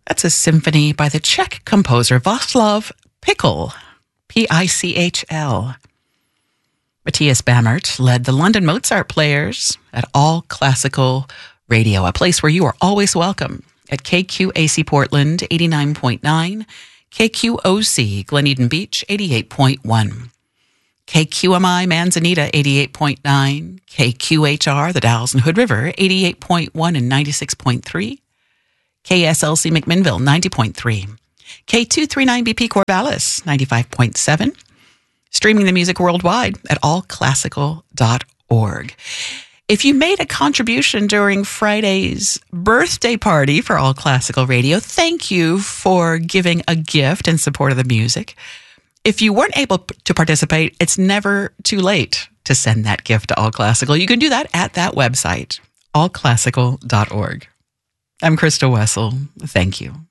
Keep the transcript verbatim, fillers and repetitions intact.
That's a symphony by the Czech composer Václav Pichl, P I C H L. Matthias Bammert led the London Mozart Players at All Classical Radio, a place where you are always welcome, at K Q A C Portland, eighty-nine point nine, K Q O C Glen Eden Beach, eighty-eight point one, K Q M I Manzanita, eighty-eight point nine, K Q H R The Dalles and Hood River, eighty-eight point one and ninety-six point three, K S L C McMinnville, ninety point three, K two thirty-nine B P Corvallis, ninety-five point seven, streaming the music worldwide at all classical dot org. If you made a contribution during Friday's birthday party for All Classical Radio, thank you for giving a gift in support of the music. If you weren't able to participate, it's never too late to send that gift to All Classical. You can do that at that website, all classical dot org. I'm Krista Wessel. Thank you.